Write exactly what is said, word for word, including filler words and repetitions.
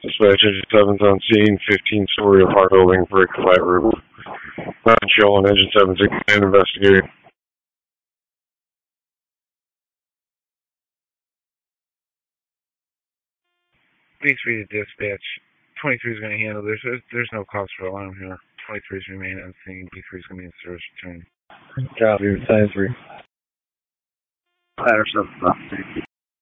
Dispatch Engine seven's on scene, fifteen-story apartment building, brick flat roof. Not show on Engine seven and investigating. B three to dispatch. twenty-three is going to handle this. There's, there's no cause for alarm here. twenty-three is remain on scene. B three is going to be in service return. Copy, time three. Patterson,